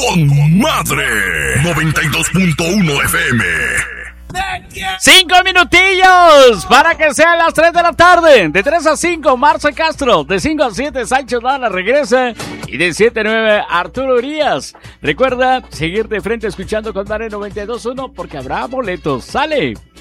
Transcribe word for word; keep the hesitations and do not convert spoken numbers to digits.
con madre. noventa y dos punto uno F M. Cinco minutillos para que sean las tres de la tarde. De tres a cinco, Marce Castro. De cinco a siete, Sánchez Lana regresa. Y de siete a nueve, Arturo Urias. Recuerda seguir de frente escuchando con Madre noventa y dos punto uno porque habrá boletos. ¡Sale!